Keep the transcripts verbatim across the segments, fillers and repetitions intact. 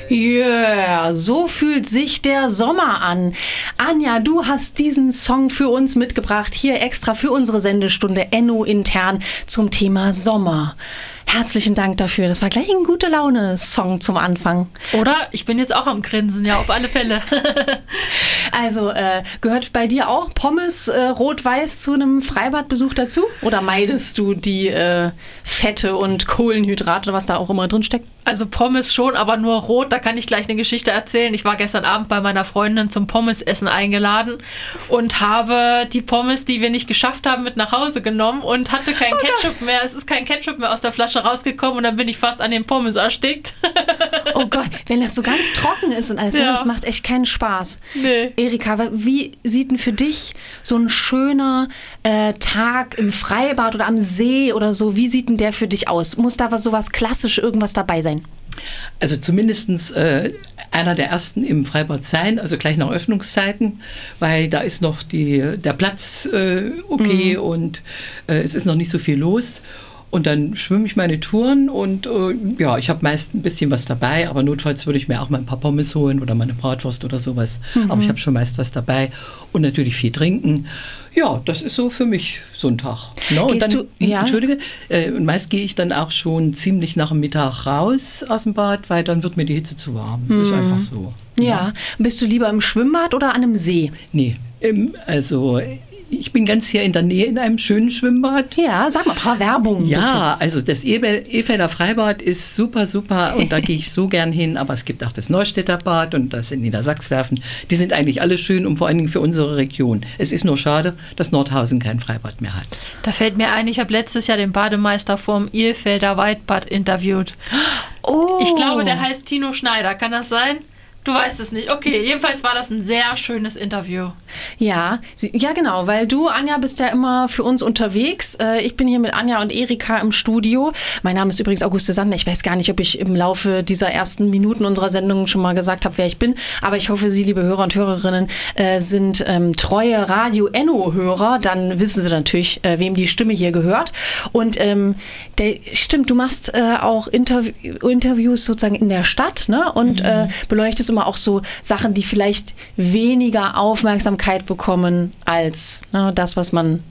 Yeah, so fühlt sich der Sommer an. Anja, du hast diesen Song für uns mitgebracht, hier extra für unsere Sendestunde Enno intern zum Thema Sommer. Herzlichen Dank dafür. Das war gleich ein gute Laune-Song zum Anfang. Oder? Ich bin jetzt auch am Grinsen, ja, auf alle Fälle. Also, äh, gehört bei dir auch Pommes äh, rot-weiß zu einem Freibadbesuch dazu? Oder meidest du die äh, Fette und Kohlenhydrate oder was da auch immer drin steckt? Also Pommes schon, aber nur rot. Da kann ich gleich eine Geschichte erzählen. Ich war gestern Abend bei meiner Freundin zum Pommesessen eingeladen und habe die Pommes, die wir nicht geschafft haben, mit nach Hause genommen und hatte kein oh Ketchup mehr. Es ist kein Ketchup mehr aus der Flasche rausgekommen und dann bin ich fast an den Pommes erstickt. Oh Gott, wenn das so ganz trocken ist und alles, ja. Das macht echt keinen Spaß. Nee. Erika, wie sieht denn für dich so ein schöner äh, Tag im Freibad oder am See oder so, wie sieht denn der für dich aus? Muss da was, sowas klassisch irgendwas dabei sein? Also zumindest äh, einer der ersten im Freibad sein, also gleich nach Öffnungszeiten, weil da ist noch die, der Platz äh, okay mhm. und äh, es ist noch nicht so viel los. Und dann schwimme ich meine Touren und äh, ja, ich habe meist ein bisschen was dabei, aber notfalls würde ich mir auch mal ein paar Pommes holen oder meine Bratwurst oder sowas. Mhm. Aber ich habe schon meist was dabei und natürlich viel trinken. Ja, das ist so für mich so ein Tag. No, und dann, du, ja? Entschuldige, äh, und meist gehe ich dann auch schon ziemlich nach dem Mittag raus aus dem Bad, weil dann wird mir die Hitze zu warm. Mhm. Ist einfach so. Ja. ja, bist du lieber im Schwimmbad oder an einem See? Nee, im, also... Ich bin ganz hier in der Nähe in einem schönen Schwimmbad. Ja, sag mal ein paar Werbung. Ja, also das Efelder Freibad ist super, super und da gehe ich so gern hin. Aber es gibt auch das Neustädter Bad und das in Niedersachswerfen. Die sind eigentlich alle schön und vor allen Dingen für unsere Region. Es ist nur schade, dass Nordhausen kein Freibad mehr hat. Da fällt mir ein, ich habe letztes Jahr den Bademeister vom Efelder Waldbad interviewt. Oh. Ich glaube, der heißt Tino Schneider. Kann das sein? Du weißt es nicht. Okay, jedenfalls war das ein sehr schönes Interview. Ja, ja genau, weil du, Anja, bist ja immer für uns unterwegs. Ich bin hier mit Anja und Erika im Studio. Mein Name ist übrigens Auguste Sander. Ich weiß gar nicht, ob ich im Laufe dieser ersten Minuten unserer Sendung schon mal gesagt habe, wer ich bin. Aber ich hoffe, Sie, liebe Hörer und Hörerinnen, sind ähm, treue Radio-Enno-Hörer. Dann wissen Sie natürlich, äh, wem die Stimme hier gehört. Und ähm, der, stimmt, du machst äh, auch Interv- Interviews sozusagen in der Stadt, ne? Und mhm. äh, beleuchtest immer auch so Sachen, die vielleicht weniger Aufmerksamkeit bekommen als ne, das, was man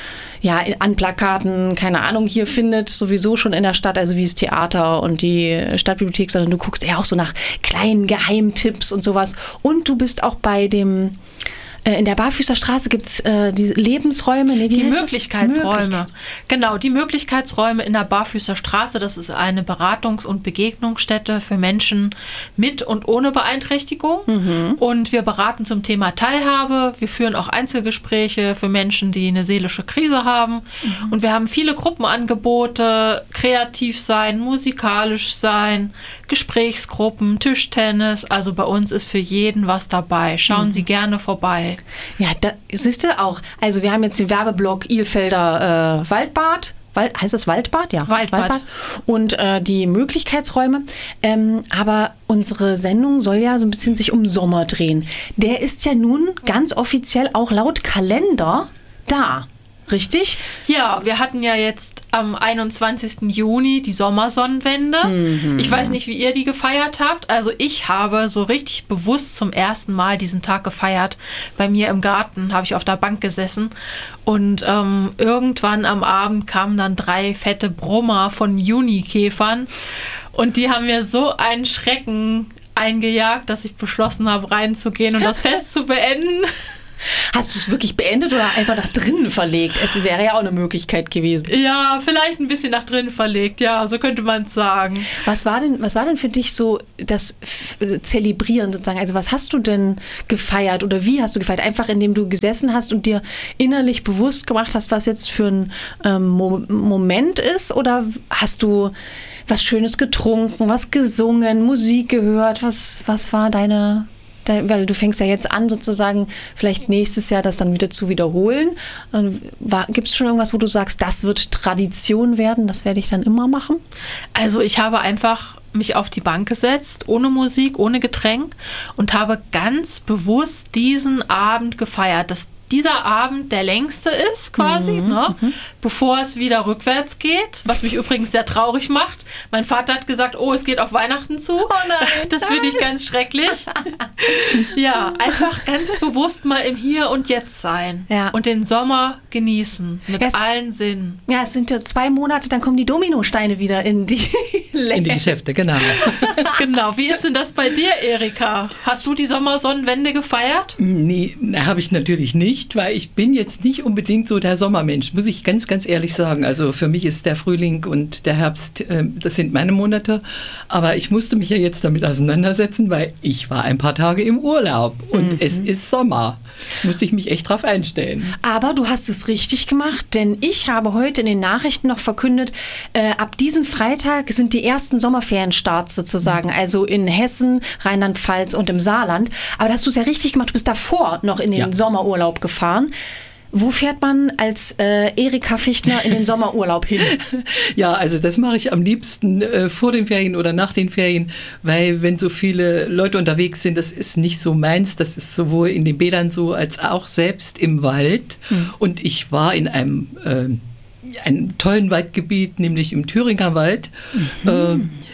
ja an Plakaten, keine Ahnung, hier findet, sowieso schon in der Stadt, also wie das Theater und die Stadtbibliothek, sondern du guckst eher auch so nach kleinen Geheimtipps und sowas. Und du bist auch bei dem in der Barfüßer Straße gibt es äh, die Lebensräume, nee, wie die heißt Möglichkeitsräume. Möglichkeits- Genau, die Möglichkeitsräume in der Barfüßer Straße. Das ist eine Beratungs- und Begegnungsstätte für Menschen mit und ohne Beeinträchtigung. Mhm. Und wir beraten zum Thema Teilhabe. Wir führen auch Einzelgespräche für Menschen, die eine seelische Krise haben. Mhm. Und wir haben viele Gruppenangebote, kreativ sein, musikalisch sein, Gesprächsgruppen, Tischtennis. Also bei uns ist für jeden was dabei. Schauen mhm. Sie gerne vorbei. Ja, da siehst du auch. Also wir haben jetzt den Werbeblock Ilfelder äh, Waldbad. Wald, heißt das Waldbad? Ja. Waldbad. Waldbad. Und äh, die Möglichkeitsräume. Ähm, aber unsere Sendung soll ja so ein bisschen sich um Sommer drehen. Der ist ja nun ganz offiziell auch laut Kalender da. Richtig? Ja, wir hatten ja jetzt am einundzwanzigsten Juni die Sommersonnenwende. Mhm. Ich weiß nicht, wie ihr die gefeiert habt. Also ich habe so richtig bewusst zum ersten Mal diesen Tag gefeiert. Bei mir im Garten habe ich auf der Bank gesessen und ähm, irgendwann am Abend kamen dann drei fette Brummer von Junikäfern und die haben mir so einen Schrecken eingejagt, dass ich beschlossen habe, reinzugehen und das Fest zu beenden. Hast du es wirklich beendet oder einfach nach drinnen verlegt? Es wäre ja auch eine Möglichkeit gewesen. Ja, vielleicht ein bisschen nach drinnen verlegt, ja, so könnte man es sagen. Was war denn, was war denn für dich so das Zelebrieren sozusagen? Also was hast du denn gefeiert oder wie hast du gefeiert? Einfach indem du gesessen hast und dir innerlich bewusst gemacht hast, was jetzt für ein ähm, Mo- Moment ist? Oder hast du was Schönes getrunken, was gesungen, Musik gehört? Was, was war deine... Weil du fängst ja jetzt an, sozusagen vielleicht nächstes Jahr das dann wieder zu wiederholen. Gibt es schon irgendwas, wo du sagst, das wird Tradition werden, das werde ich dann immer machen? Also ich habe einfach mich auf die Bank gesetzt, ohne Musik, ohne Getränk und habe ganz bewusst diesen Abend gefeiert. Das dieser Abend der längste ist quasi, mhm. ne? Mhm. bevor es wieder rückwärts geht, was mich übrigens sehr traurig macht. Mein Vater hat gesagt, oh, es geht auf Weihnachten zu. Oh nein, das finde ich ganz schrecklich. Ja, einfach ganz bewusst mal im Hier und Jetzt sein ja. und den Sommer genießen mit es, allen Sinnen. Ja, es sind ja zwei Monate, dann kommen die Dominosteine wieder in die in die Geschäfte, genau. Genau. Wie ist denn das bei dir, Erika? Hast du die Sommersonnenwende gefeiert? Nee, habe ich natürlich nicht, weil ich bin jetzt nicht unbedingt so der Sommermensch, muss ich ganz, ganz ehrlich sagen. Also für mich ist der Frühling und der Herbst, äh, das sind meine Monate. Aber ich musste mich ja jetzt damit auseinandersetzen, weil ich war ein paar Tage im Urlaub und mhm. es ist Sommer. Musste ich mich echt drauf einstellen. Aber du hast es richtig gemacht, denn ich habe heute in den Nachrichten noch verkündet, äh, ab diesem Freitag sind die ersten Sommerferienstarts sozusagen, mhm. also in Hessen, Rheinland-Pfalz und im Saarland. Aber da hast du es ja richtig gemacht, du bist davor noch in den ja. Sommerurlaub gefahren. Wo fährt man als äh, Erika Fichtner in den Sommerurlaub hin? Ja, also das mache ich am liebsten äh, vor den Ferien oder nach den Ferien, weil wenn so viele Leute unterwegs sind, das ist nicht so meins. Das ist sowohl in den Bädern so, als auch selbst im Wald. Hm. Und ich war in einem, äh, einem tollen Waldgebiet, nämlich im Thüringer Wald. Mhm. Äh,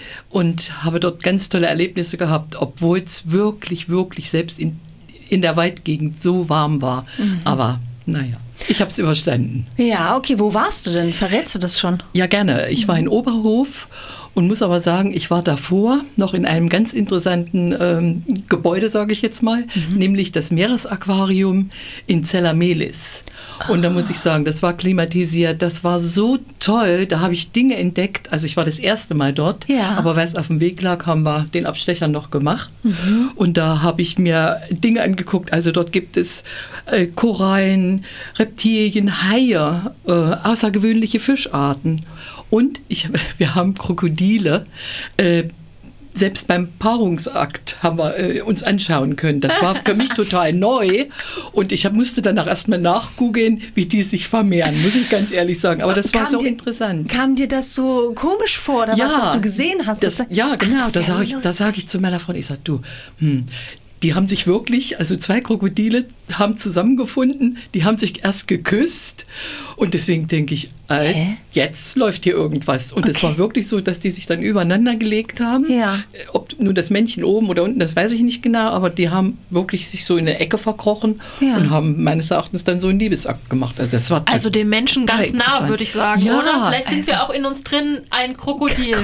und habe dort ganz tolle Erlebnisse gehabt, obwohl es wirklich, wirklich selbst in, in der Waldgegend so warm war. Mhm. Aber naja, ich habe es überstanden. Ja, okay. Wo warst du denn? Verrätst du das schon? Ja, gerne. Ich war in Oberhof und muss aber sagen, ich war davor noch in einem ganz interessanten ähm, Gebäude, sage ich jetzt mal, mhm. nämlich das Meeresaquarium in Zellamelis. Und da muss ich sagen, das war klimatisiert, das war so toll, da habe ich Dinge entdeckt, also ich war das erste Mal dort, ja. aber weil es auf dem Weg lag, haben wir den Abstecher noch gemacht mhm. und da habe ich mir Dinge angeguckt, also dort gibt es äh, Korallen, Reptilien, Haie, äh, außergewöhnliche Fischarten und ich, wir haben Krokodile, äh, selbst beim Paarungsakt haben wir äh, uns anschauen können. Das war für mich total neu und ich hab, musste danach erstmal nachgoogeln, wie die sich vermehren, muss ich ganz ehrlich sagen. Aber das war kam so dir, interessant. Kam dir das so komisch vor oder ja, was, was du gesehen hast? Das, das, ja, genau. ach, da sage ich, da sag ich zu meiner Freundin, ich sage, du, hm, die haben sich wirklich, also zwei Krokodile haben zusammengefunden, die haben sich erst geküsst und deswegen denke ich, äh, jetzt läuft hier irgendwas. Und es okay. war wirklich so, dass die sich dann übereinander gelegt haben. Ja. Ob nun das Männchen oben oder unten, das weiß ich nicht genau, aber die haben wirklich sich so in eine Ecke verkrochen ja. und haben meines Erachtens dann so einen Liebesakt gemacht. Also, das war also dem Menschen ganz nah, würde ich sagen, ja, oder? Vielleicht sind also, wir auch in uns drin ein Krokodil.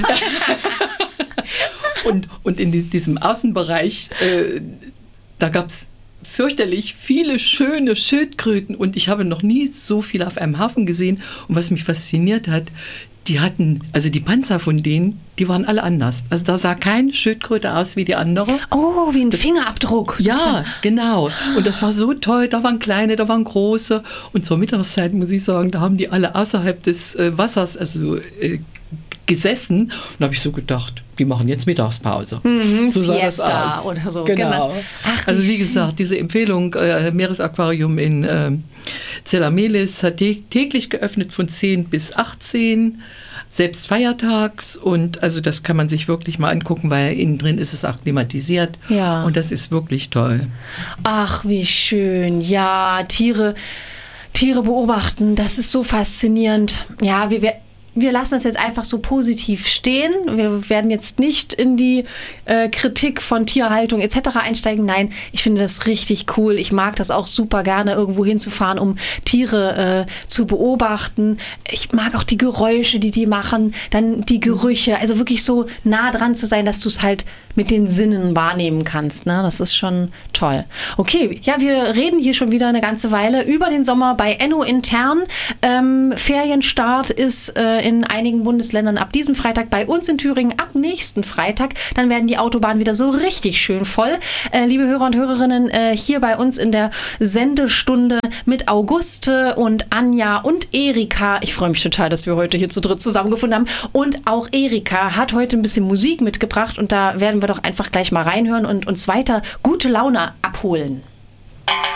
und, und in diesem Außenbereich, äh, da gab es fürchterlich viele schöne Schildkröten und ich habe noch nie so viel auf einem Hafen gesehen. Und was mich fasziniert hat, die hatten, also die Panzer von denen, die waren alle anders. Also da sah kein Schildkröte aus wie die andere. Oh, wie ein das, Fingerabdruck. Sozusagen. Ja, genau. Und das war so toll. Da waren kleine, da waren große. Und zur Mittagszeit, muss ich sagen, da haben die alle außerhalb des äh, Wassers, also äh, gesessen. Und da habe ich so gedacht, die machen jetzt Mittagspause. Mhm, so sah Siesta das aus. Oder so. Genau. genau. Ach, also wie gesagt, diese Empfehlung, äh, Meeresaquarium in äh, Zellamelis hat täglich geöffnet von zehn bis achtzehn, selbst feiertags. Und also das kann man sich wirklich mal angucken, weil innen drin ist es auch klimatisiert. Ja. Und das ist wirklich toll. Ach, wie schön. Ja, Tiere, Tiere beobachten, das ist so faszinierend. Ja, wir werden Wir lassen das jetzt einfach so positiv stehen. Wir werden jetzt nicht in die äh, Kritik von Tierhaltung et cetera einsteigen. Nein, ich finde das richtig cool. Ich mag das auch super gerne, irgendwo hinzufahren, um Tiere äh, zu beobachten. Ich mag auch die Geräusche, die die machen, dann die Gerüche. Also wirklich so nah dran zu sein, dass du es halt mit den Sinnen wahrnehmen kannst. Ne? Das ist schon toll. Okay, ja, wir reden hier schon wieder eine ganze Weile über den Sommer bei Enno intern. Ähm, Ferienstart ist äh, in einigen Bundesländern ab diesem Freitag, bei uns in Thüringen ab nächsten Freitag. Dann werden die Autobahnen wieder so richtig schön voll. Äh, liebe Hörer und Hörerinnen, äh, hier bei uns in der Sendestunde mit Auguste und Anja und Erika. Ich freue mich total, dass wir heute hier zu dritt zusammengefunden haben. Und auch Erika hat heute ein bisschen Musik mitgebracht und da werden wir doch einfach gleich mal reinhören und uns weiter gute Laune abholen.